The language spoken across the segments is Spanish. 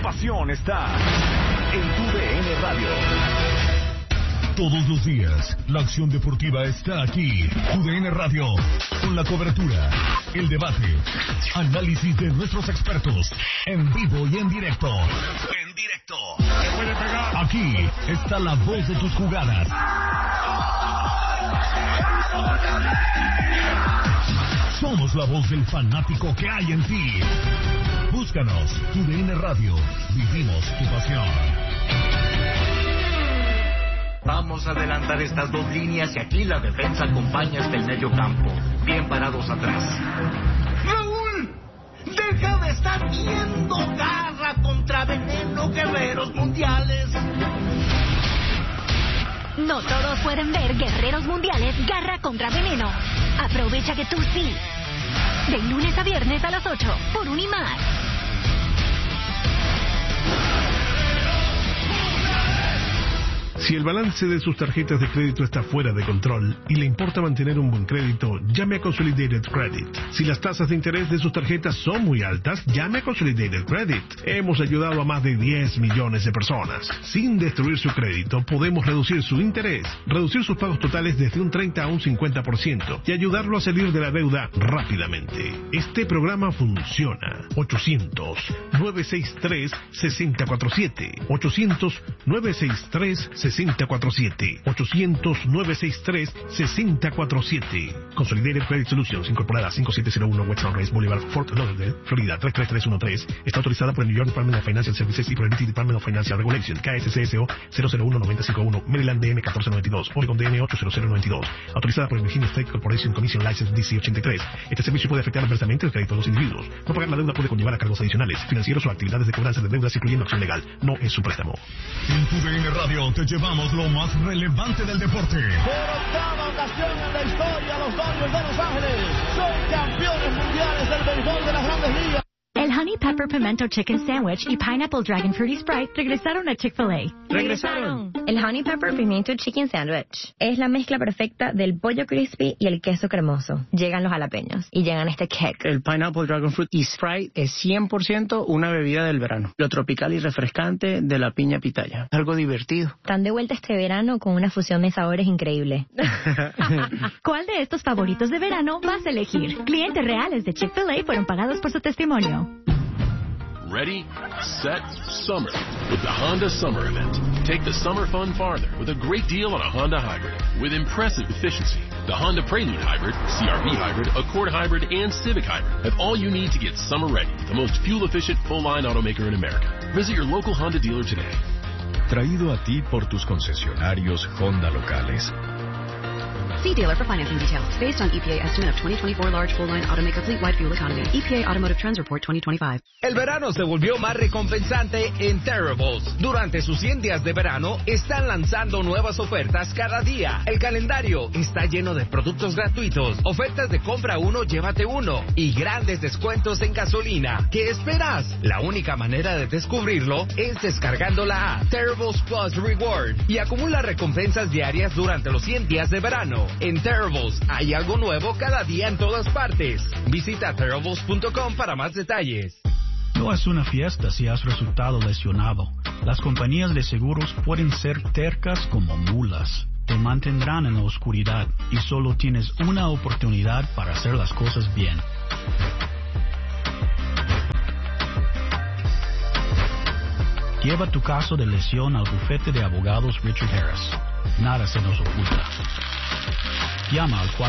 pasión está en TUDN Radio. Todos los días, la acción deportiva está aquí. TUDN Radio, con la cobertura, el debate, análisis de nuestros expertos, en vivo y en directo. En directo. Aquí está la voz de tus jugadas. Somos la voz del fanático que hay en ti. Búscanos, TUDN Radio. Vivimos tu pasión. Vamos a adelantar estas dos líneas y aquí la defensa acompaña hasta el medio campo. Bien parados atrás. ¡Raúl! ¡Deja de estar viendo Garra contra Veneno, Guerreros Mundiales! No todos pueden ver Guerreros Mundiales Garra contra Veneno. Aprovecha que tú sí. De lunes a viernes a las 8 por Unimás. Si el balance de sus tarjetas de crédito está fuera de control y le importa mantener un buen crédito, llame a Consolidated Credit. Si las tasas de interés de sus tarjetas son muy altas, llame a Consolidated Credit. Hemos ayudado a más de 10 millones de personas. Sin destruir su crédito, podemos reducir su interés, reducir sus pagos totales desde un 30 a un 50% y ayudarlo a salir de la deuda rápidamente. Este programa funciona. 800-963-6047. 800-963-6047. 800-963-6047. Consolidated Credit Solutions, incorporada 5701 West Sunrise Boulevard, Fort Lauderdale, Florida 33313. Está autorizada por el New York Department of Financial Services y por el British Department of Financial Regulation, KSCSO 001-951, Maryland DM 1492, Oregon DM 80092. Autorizada por el Virginia State Corporation Commission License DC 83. Este servicio puede afectar adversamente el crédito de los individuos. No pagar la deuda puede conllevar a cargos adicionales, financieros o actividades de cobranza de deudas, incluyendo acción legal. No es un préstamo. En TUDN Radio te llevamos lo más relevante del deporte. Por octava ocasión en la historia, los Dodgers de Los Ángeles son campeones mundiales del béisbol de las Grandes Ligas. El Honey Pepper Pimento Chicken Sandwich y Pineapple Dragon Fruity Sprite regresaron a Chick-fil-A. ¡Regresaron! El Honey Pepper Pimiento Chicken Sandwich es la mezcla perfecta del pollo crispy y el queso cremoso. Llegan los jalapeños y llegan este kick. El Pineapple Dragon Fruity Sprite es 100% una bebida del verano. Lo tropical y refrescante de la piña pitaya. Algo divertido. Están de vuelta este verano con una fusión de sabores increíble. ¿Cuál de estos favoritos de verano vas a elegir? Clientes reales de Chick-fil-A fueron pagados por su testimonio. Ready, set, summer with the Honda Summer Event. Take the summer fun farther with a great deal on a Honda Hybrid with impressive efficiency. The Honda Prelude Hybrid, CR-V Hybrid, Accord Hybrid, and Civic Hybrid have all you need to get summer ready. The most fuel-efficient full-line automaker in America. Visit your local Honda dealer today. Traído a ti por tus concesionarios Honda locales. See dealer for financing details. Based on EPA estimate of 2024 large full-line automaker fleet-wide fuel economy. EPA Automotive Trends Report 2025. El verano se volvió más recompensante en Terribles. Durante sus 100 días de verano, están lanzando nuevas ofertas cada día. El calendario está lleno de productos gratuitos, ofertas de compra uno, llévate uno y grandes descuentos en gasolina. ¿Qué esperas? La única manera de descubrirlo es descargando la app Terribles Plus Reward y acumula recompensas diarias durante los 100 días de verano. En Terribles hay algo nuevo cada día en todas partes. Visita Terribles.com para más detalles. No es una fiesta si has resultado lesionado. Las compañías de seguros pueden ser tercas como mulas. Te mantendrán en la oscuridad y solo tienes una oportunidad para hacer las cosas bien. Lleva tu caso de lesión al bufete de abogados Richard Harris. Nada se nos oculta. Llama al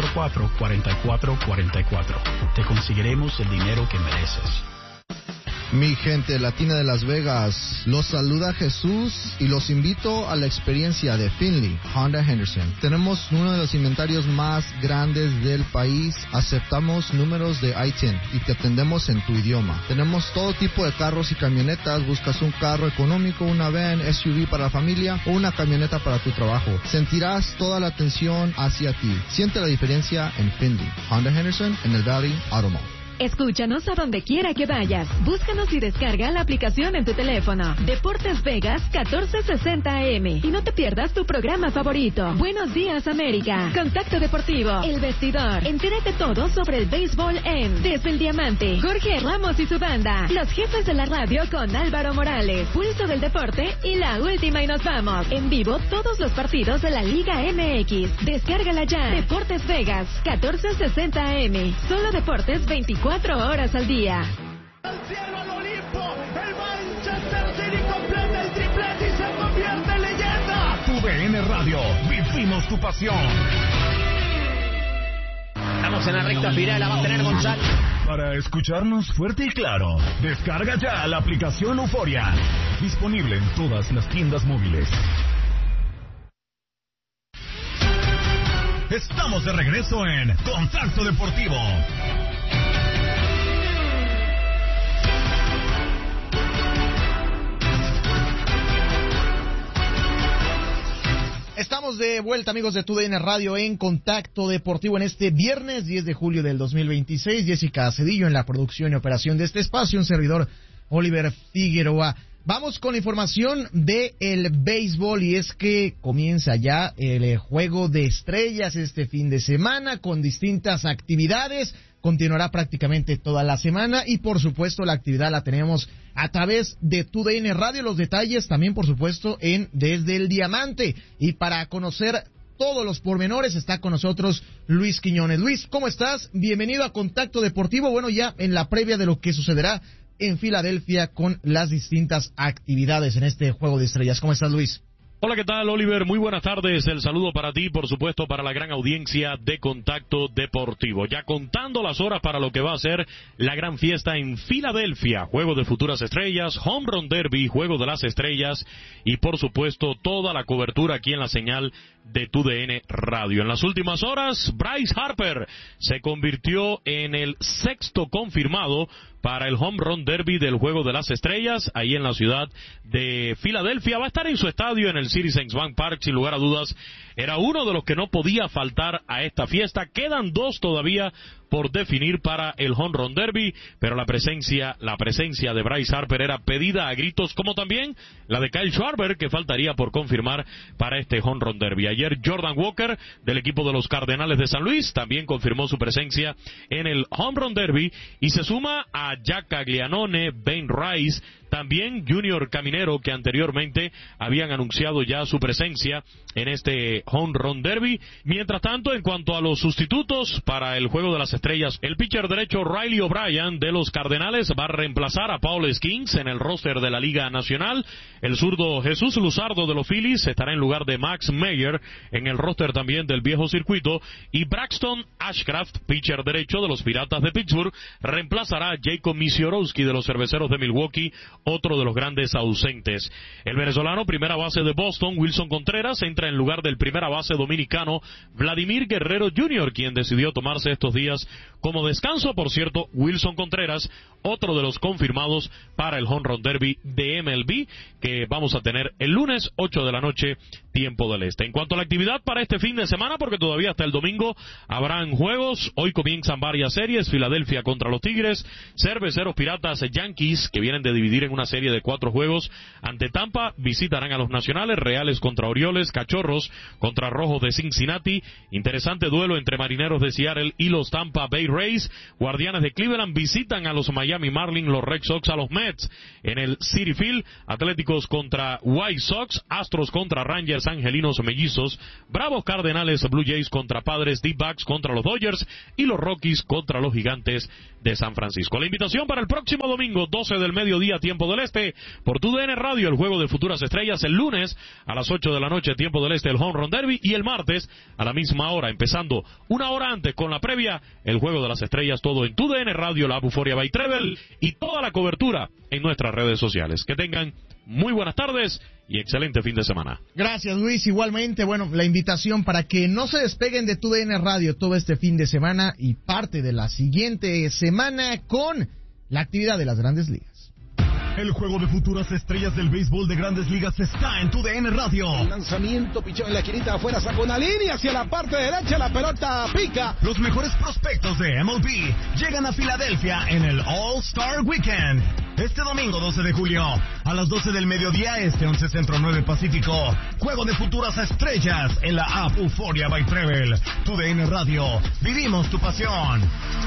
444-4444. Te conseguiremos el dinero que mereces. Mi gente latina de Las Vegas, los saluda Jesús y los invito a la experiencia de Finley Honda Henderson. Tenemos uno de los inventarios más grandes del país, aceptamos números de I-10 y te atendemos en tu idioma. Tenemos todo tipo de carros y camionetas, buscas un carro económico, una van, SUV para la familia o una camioneta para tu trabajo. Sentirás toda la atención hacia ti. Siente la diferencia en Finley Honda Henderson en el Valley Auto Mall. Escúchanos a donde quiera que vayas. Búscanos y descarga la aplicación en tu teléfono. Deportes Vegas 1460 AM. Y no te pierdas tu programa favorito. Buenos días, América. Contacto Deportivo. El Vestidor. Entérate todo sobre el béisbol en Desde el Diamante. Jorge Ramos y su banda. Los jefes de la radio con Álvaro Morales. Pulso del deporte y la última y nos vamos. En vivo todos los partidos de la Liga MX. Descárgala ya. Deportes Vegas 1460 AM. Solo deportes 24 horas al día. Al cielo, al Olimpo, el Manchester City completa el triplete y se convierte en leyenda. TUDN Radio, vivimos tu pasión. Estamos en la recta final, la va a tener González. Para escucharnos fuerte y claro, descarga ya la aplicación Euforia. Disponible en todas las tiendas móviles. Estamos de regreso en Contacto Deportivo. Estamos de vuelta, amigos de TUDN Radio, en Contacto Deportivo en este viernes 10 de julio del 2026. Jessica Cedillo en la producción y operación de este espacio, un servidor Oliver Figueroa. Vamos con la información del béisbol y es que comienza ya el Juego de Estrellas este fin de semana con distintas actividades. Continuará prácticamente toda la semana y por supuesto la actividad la tenemos a través de TUDN Radio. Los detalles también por supuesto en Desde el Diamante. Y para conocer todos los pormenores está con nosotros Luis Quiñones. Luis, ¿cómo estás? Bienvenido a Contacto Deportivo. Bueno, ya en la previa de lo que sucederá en Filadelfia con las distintas actividades en este Juego de Estrellas. ¿Cómo estás, Luis? Hola, ¿qué tal, Oliver? Muy buenas tardes. El saludo para ti, por supuesto, para la gran audiencia de Contacto Deportivo. Ya contando las horas para lo que va a ser la gran fiesta en Filadelfia. Juego de futuras estrellas, Home Run Derby, Juego de las Estrellas y, por supuesto, toda la cobertura aquí en la señal de TUDN Radio. En las últimas horas, Bryce Harper se convirtió en el sexto confirmado para el Home Run Derby del Juego de las Estrellas, ahí en la ciudad de Filadelfia. Va a estar en su estadio, en el Citizens Bank Park, sin lugar a dudas. Era uno de los que no podía faltar a esta fiesta. Quedan dos todavía por definir para el Home Run Derby, pero la presencia de Bryce Harper era pedida a gritos, como también la de Kyle Schwarber, que faltaría por confirmar para este Home Run Derby. Ayer Jordan Walker, del equipo de los Cardenales de San Luis, también confirmó su presencia en el Home Run Derby, y se suma a Jack Caglianone, Ben Rice, también Junior Caminero, que anteriormente habían anunciado ya su presencia en este Home Run Derby. Mientras tanto, en cuanto a los sustitutos para el Juego de las Estrellas, el pitcher derecho Riley O'Brien de los Cardenales va a reemplazar a Paul Skeens en el roster de la Liga Nacional. El zurdo Jesús Luzardo de los Phillies estará en lugar de Max Meyer en el roster también del viejo circuito, y Braxton Ashcraft, pitcher derecho de los Piratas de Pittsburgh, reemplazará a Jacob Misiorowski de los Cerveceros de Milwaukee, otro de los grandes ausentes. El venezolano primera base de Boston, Wilson Contreras, entra en lugar del primera base dominicano Vladimir Guerrero Jr., quien decidió tomarse estos días como descanso. Por cierto, Wilson Contreras, otro de los confirmados para el Home Run Derby de MLB, que vamos a tener el lunes 8 de la noche, tiempo del este. En cuanto a la actividad para este fin de semana, porque todavía hasta el domingo habrán juegos, hoy comienzan varias series: Filadelfia contra los Tigres, Cerveceros Piratas Yankees, que vienen de dividir en una serie de 4 juegos ante Tampa, visitarán a los Nacionales, Reales contra Orioles, Cachorros contra Rojos de Cincinnati, interesante duelo entre Marineros de Seattle y los Tampa Bay Rays, Guardianes de Cleveland visitan a los Miami Marlins, los Red Sox a los Mets en el Citi Field, Atléticos contra White Sox, Astros contra Rangers, Angelinos Mellizos, Bravos Cardenales, Blue Jays contra Padres, D-Backs contra los Dodgers y los Rockies contra los Gigantes de San Francisco. La invitación para el próximo domingo, 12 del mediodía, tiempo del este, por TUDN Radio, el Juego de Futuras Estrellas. El lunes a las 8 de la noche, tiempo del este, el Home Run Derby, y el martes a la misma hora, empezando una hora antes con la previa, el Juego de las Estrellas, todo en TUDN Radio, la Euforia by Treble, y toda la cobertura en nuestras redes sociales. Que tengan muy buenas tardes y excelente fin de semana. Gracias, Luis. Igualmente, bueno, la invitación para que no se despeguen de TUDN Radio todo este fin de semana y parte de la siguiente semana con la actividad de las Grandes Ligas. El juego de futuras estrellas del béisbol de Grandes Ligas está en TUDN Radio. Lanzamiento, pichón en la esquinita afuera, sacó una línea hacia la parte derecha, la pelota pica. Los mejores prospectos de MLB llegan a Filadelfia en el All-Star Weekend. Este domingo 12 de julio, a las 12 del mediodía 11 Centro 9 Pacífico. Juego de futuras estrellas en la app Euphoria by Travel. TUDN Radio, vivimos tu pasión.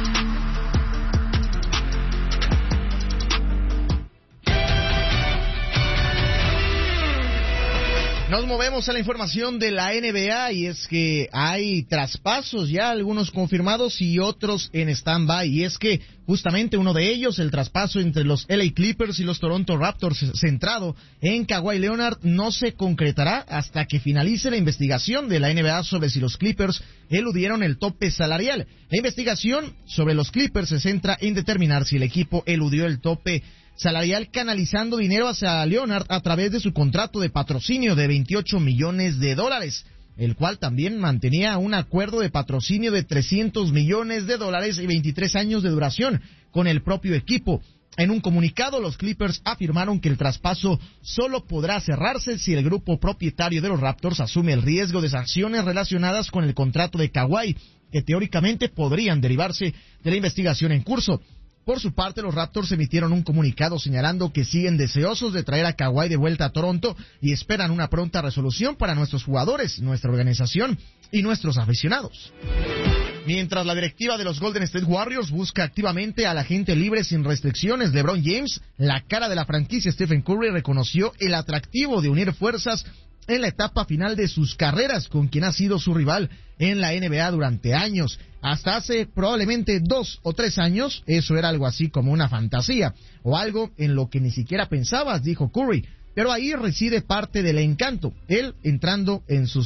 Nos movemos a la información de la NBA y es que hay traspasos ya, algunos confirmados y otros en stand-by. Y es que justamente uno de ellos, el traspaso entre los LA Clippers y los Toronto Raptors centrado en Kawhi Leonard, no se concretará hasta que finalice la investigación de la NBA sobre si los Clippers eludieron el tope salarial. La investigación sobre los Clippers se centra en determinar si el equipo eludió el tope salarial canalizando dinero hacia Leonard a través de su contrato de patrocinio de $28 millones, el cual también mantenía un acuerdo de patrocinio de $300 millones y 23 años de duración con el propio equipo. En un comunicado, los Clippers afirmaron que el traspaso solo podrá cerrarse si el grupo propietario de los Raptors asume el riesgo de sanciones relacionadas con el contrato de Kawhi, que teóricamente podrían derivarse de la investigación en curso. Por su parte, los Raptors emitieron un comunicado señalando que siguen deseosos de traer a Kawhi de vuelta a Toronto y esperan una pronta resolución para nuestros jugadores, nuestra organización y nuestros aficionados. Mientras la directiva de los Golden State Warriors busca activamente al agente libre sin restricciones, LeBron James, la cara de la franquicia Stephen Curry, reconoció el atractivo de unir fuerzas en la etapa final de sus carreras con quien ha sido su rival en la NBA durante años. Hasta hace probablemente 2 o 3 años, eso era algo así como una fantasía, o algo en lo que ni siquiera pensabas, dijo Curry. Pero ahí reside parte del encanto. Él entrando en su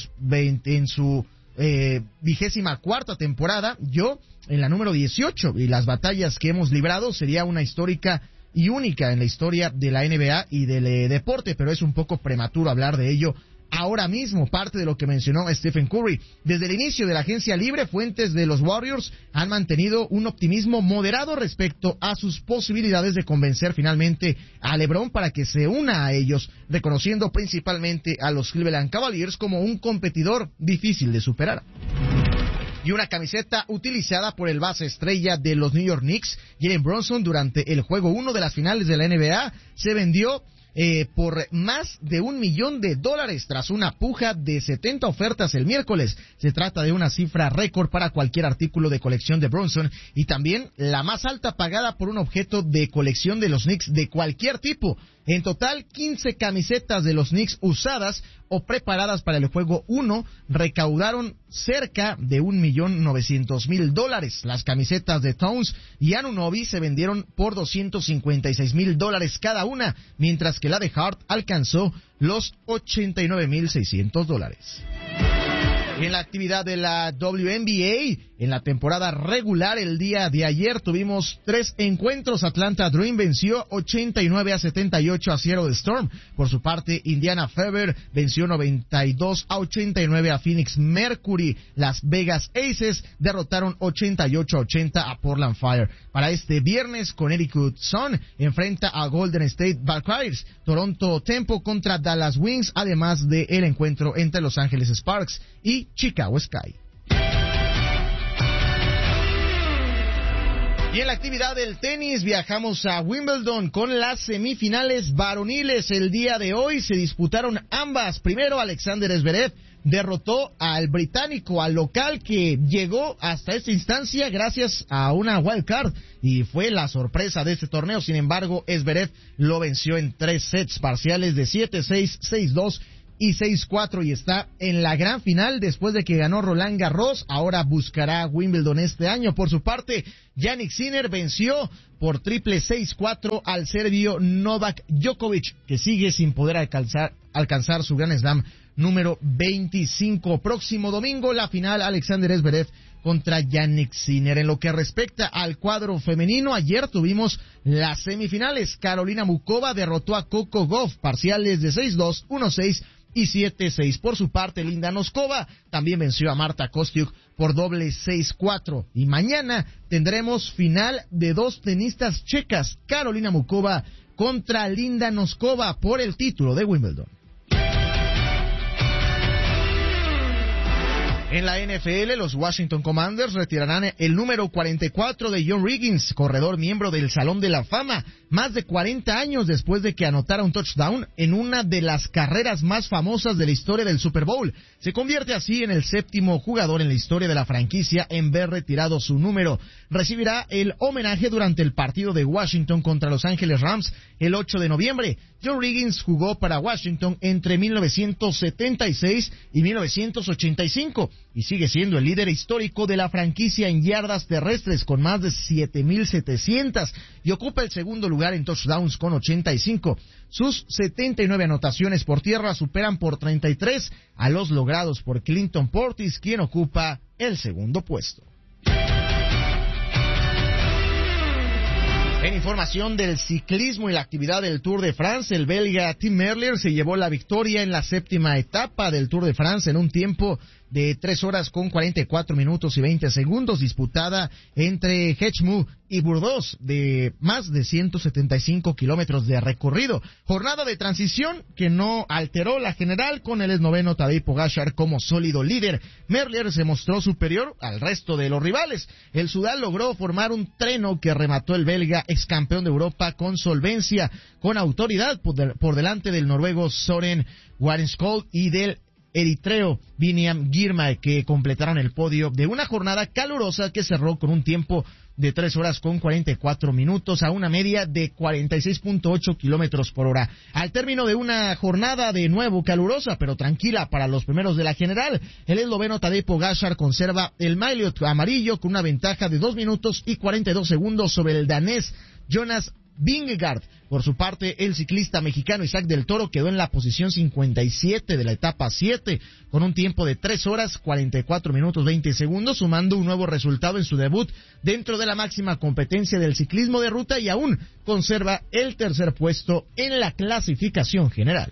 24ª temporada, yo en la número 18, y las batallas que hemos librado sería una histórica y única en la historia de la NBA y del deporte, pero es un poco prematuro hablar de ello ahora mismo. Parte de lo que mencionó Stephen Curry. Desde el inicio de la agencia libre, fuentes de los Warriors han mantenido un optimismo moderado respecto a sus posibilidades de convencer finalmente a LeBron para que se una a ellos, reconociendo principalmente a los Cleveland Cavaliers como un competidor difícil de superar. Y una camiseta utilizada por el base estrella de los New York Knicks, Jalen Brunson, durante el juego 1 de las finales de la NBA, se vendió por más de $1 millón tras una puja de 70 ofertas el miércoles. Se trata de una cifra récord para cualquier artículo de colección de Brunson y también la más alta pagada por un objeto de colección de los Knicks de cualquier tipo. En total, 15 camisetas de los Knicks usadas o preparadas para el juego 1 recaudaron cerca de $1.900.000. Las camisetas de Towns y Anunoby se vendieron por $256,000 cada una, mientras que la de Hart alcanzó los $89,600. Y en la actividad de la WNBA, en la temporada regular, el día de ayer tuvimos 3 encuentros. Atlanta Dream venció 89-78 a Seattle Storm. Por su parte, Indiana Fever venció 92-89 a Phoenix Mercury. Las Vegas Aces derrotaron 88-80 a Portland Fire. Para este viernes, Connecticut Sun enfrenta a Golden State Valkyries. Toronto Tempo contra Dallas Wings, además de el encuentro entre Los Ángeles Sparks y Chicago Sky. Y en la actividad del tenis viajamos a Wimbledon con las semifinales varoniles. El día de hoy se disputaron ambas. Primero, Alexander Zverev derrotó al británico, al local, que llegó hasta esta instancia gracias a una wild card y fue la sorpresa de este torneo. Sin embargo, Zverev lo venció en 3 sets parciales de 7-6, 6-2 y 6-4 y está en la gran final después de que ganó Roland Garros. Ahora buscará Wimbledon este año. Por su parte, Jannik Sinner venció por triple 6-4 al serbio Novak Djokovic, que sigue sin poder alcanzar su Grand Slam número 25. Próximo domingo, la final, Alexander Zverev contra Jannik Sinner. En lo que respecta al cuadro femenino, ayer tuvimos las semifinales. Carolina Muchova derrotó a Coco Gauff, parciales de 6-2, 1-6 y 7-6. Por su parte, Linda Noskova también venció a Marta Kostyuk por doble 6-4. Y mañana tendremos final de 2 tenistas checas, Carolina Muchova contra Linda Noskova por el título de Wimbledon. En la NFL, los Washington Commanders retirarán el número 44 de John Riggins, corredor miembro del Salón de la Fama, más de 40 años después de que anotara un touchdown en una de las carreras más famosas de la historia del Super Bowl. Se convierte así en el 7º jugador en la historia de la franquicia en ver retirado su número. Recibirá el homenaje durante el partido de Washington contra Los Ángeles Rams el 8 de noviembre. John Riggins jugó para Washington entre 1976 y 1985 y sigue siendo el líder histórico de la franquicia en yardas terrestres con más de 7,700 y ocupa el segundo lugar en touchdowns con 85. Sus 79 anotaciones por tierra superan por 33 a los logrados por Clinton Portis, quien ocupa el segundo puesto. En información del ciclismo y la actividad del Tour de France, el belga Tim Merlier se llevó la victoria en la 7ª etapa del Tour de France en un tiempo de 3 horas con 44 minutos y 20 segundos, disputada entre Hechmou y Burdeos, de más de 175 kilómetros de recorrido. Jornada de transición que no alteró la general, con el esloveno Tadej Pogačar como sólido líder. Merlier se mostró superior al resto de los rivales. El sudal logró formar un treno que remató el belga ex campeón de Europa con solvencia, con autoridad por delante del noruego Søren Warenskjold y del eritreo Biniam Girmay, que completaron el podio de una jornada calurosa que cerró con un tiempo de 3 horas con 44 minutos a una media de 46.8 kilómetros por hora. Al término de una jornada de nuevo calurosa, pero tranquila para los primeros de la general, el esloveno Tadej Pogačar conserva el maillot amarillo con una ventaja de 2 minutos y 42 segundos sobre el danés Jonas Vingegaard. Por su parte, el ciclista mexicano Isaac del Toro quedó en la posición 57 de la etapa 7, con un tiempo de 3 horas 44 minutos 20 segundos, sumando un nuevo resultado en su debut dentro de la máxima competencia del ciclismo de ruta y aún conserva el tercer puesto en la clasificación general.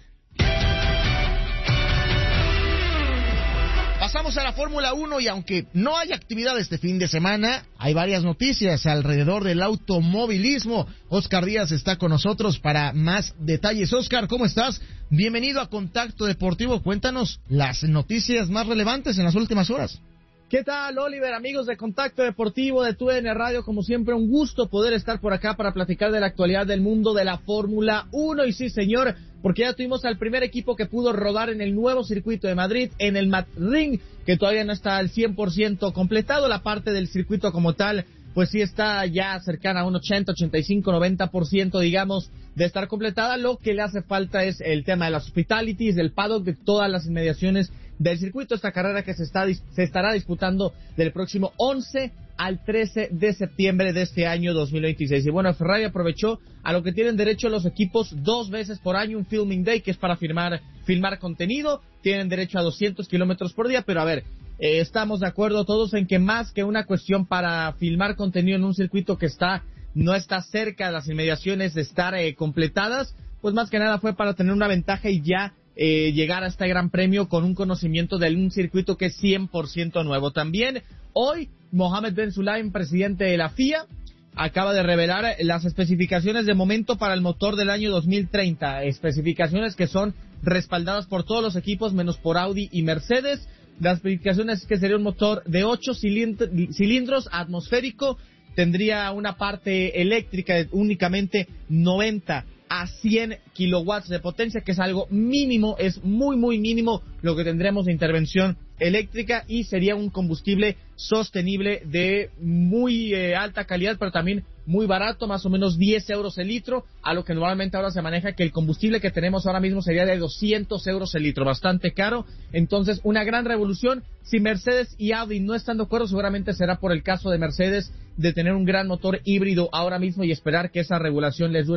Pasamos a la Fórmula 1 y aunque no hay actividad este fin de semana, hay varias noticias alrededor del automovilismo. Oscar Díaz está con nosotros para más detalles. Oscar, ¿cómo estás? Bienvenido a Contacto Deportivo. Cuéntanos las noticias más relevantes en las últimas horas. ¿Qué tal, Oliver? Amigos de Contacto Deportivo de TUDN Radio, como siempre un gusto poder estar por acá para platicar de la actualidad del mundo de la Fórmula 1. Y sí, señor, porque ya tuvimos al primer equipo que pudo rodar en el nuevo circuito de Madrid, en el Madrid, que todavía no está al 100% completado. La parte del circuito como tal, pues sí está ya cercana a un 80, 85, 90%, digamos, de estar completada. Lo que le hace falta es el tema de las hospitalities, del paddock, de todas las inmediaciones del circuito. Esta carrera que se estará disputando del próximo 11 al 13 de septiembre de este año 2026. Y bueno, Ferrari aprovechó a lo que tienen derecho los equipos 2 veces por año, un filming day, que es para filmar contenido. Tienen derecho a 200 kilómetros por día, pero a ver, estamos de acuerdo todos en que más que una cuestión para filmar contenido en un circuito que no está cerca de las inmediaciones de estar completadas, pues más que nada fue para tener una ventaja y ya llegar a este gran premio con un conocimiento de un circuito que es 100% nuevo. También hoy Mohammed Ben Sulayem, presidente de la FIA, acaba de revelar las especificaciones de momento para el motor del año 2030, especificaciones que son respaldadas por todos los equipos menos por Audi y Mercedes. Las especificaciones es que sería un motor de 8 cilindros atmosférico, tendría una parte eléctrica de únicamente 90 a 100 kilowatts de potencia, que es algo mínimo, es muy muy mínimo lo que tendremos de intervención eléctrica, y sería un combustible sostenible de muy alta calidad, pero también muy barato, más o menos 10 euros el litro, a lo que normalmente ahora se maneja que el combustible que tenemos ahora mismo sería de 200 euros el litro, bastante caro. Entonces, una gran revolución. Si Mercedes y Audi no están de acuerdo, seguramente será por el caso de Mercedes de tener un gran motor híbrido ahora mismo y esperar que esa regulación les dure